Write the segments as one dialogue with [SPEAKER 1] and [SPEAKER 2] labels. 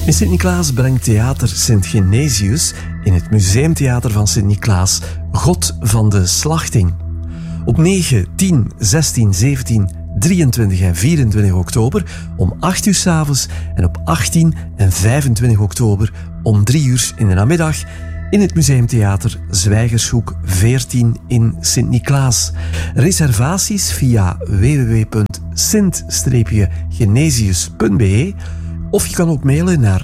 [SPEAKER 1] In Sint-Niklaas brengt Theater Sint-Genesius in het Museumtheater van Sint-Niklaas God van de Slachting. Op 9, 10, 16, 17, 23 en 24 oktober om 8 uur 's avonds en op 18 en 25 oktober om 3 uur in de namiddag in het Museumtheater Zwijgershoek 14 in Sint-Niklaas. Reservaties via www.sint-genesius.be of je kan ook mailen naar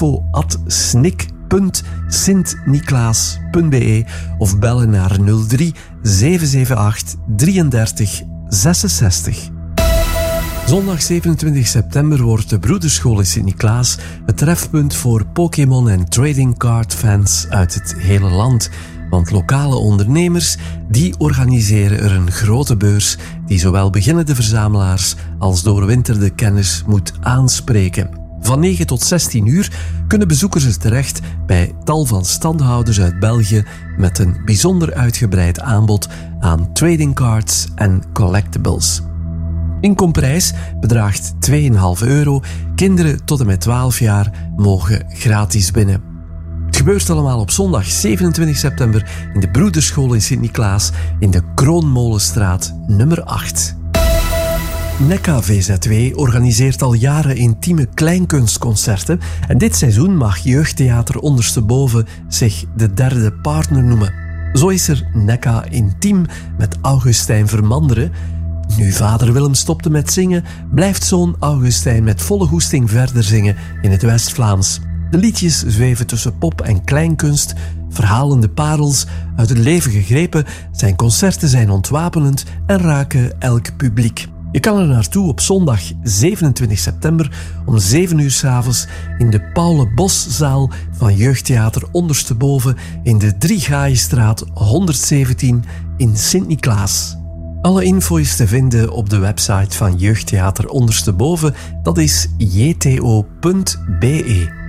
[SPEAKER 1] info@snik.sintniklaas.be of bellen naar 03 778 33 66. Zondag 27 september wordt de Broederschool in Sint-Niklaas het trefpunt voor Pokémon en trading card fans uit het hele land. Want lokale ondernemers die organiseren er een grote beurs die zowel beginnende verzamelaars als doorwinterde kenners moet aanspreken. Van 9 tot 16 uur kunnen bezoekers er terecht bij tal van standhouders uit België met een bijzonder uitgebreid aanbod aan trading cards en collectibles. Inkomprijs bedraagt €2,5. Kinderen tot en met 12 jaar mogen gratis binnen. Het gebeurt allemaal op zondag 27 september in de Broederschool in Sint-Niklaas in de Kroonmolenstraat nummer 8. NECA VZW organiseert al jaren intieme kleinkunstconcerten en dit seizoen mag Jeugdtheater Ondersteboven zich de derde partner noemen. Zo is er NECA Intiem met Augustijn Vermanderen. Nu vader Willem stopte met zingen, blijft zoon Augustijn met volle goesting verder zingen in het West-Vlaams. De liedjes zweven tussen pop en kleinkunst, verhalende parels uit het leven gegrepen, zijn concerten zijn ontwapenend en raken elk publiek. Je kan er naartoe op zondag 27 september om 7 uur 's avonds in de Paule Boszaal van Jeugdtheater Ondersteboven in de Driegaaienstraat 117 in Sint-Niklaas. Alle info is te vinden op de website van Jeugdtheater Ondersteboven, dat is jto.be.